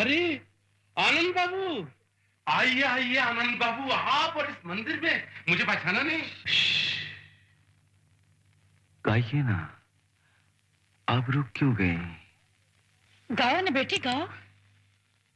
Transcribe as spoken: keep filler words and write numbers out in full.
अरे आनंद बाबू, आइए आइए आनंद बाबू, आप और इस मंदिर में, मुझे पहचाना नहीं? गाइए ना, आप रुक क्यों गए? गाओ ना बेटी गाओ।